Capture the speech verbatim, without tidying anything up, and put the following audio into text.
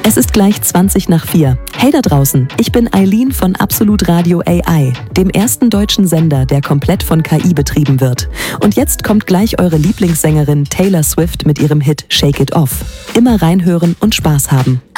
Es ist gleich zwanzig nach vier. Hey da draußen, ich bin Eileen von Absolut Radio A I, dem ersten deutschen Sender, der komplett von K I betrieben wird. Und jetzt kommt gleich eure Lieblingssängerin Taylor Swift mit ihrem Hit Shake It Off. Immer reinhören und Spaß haben.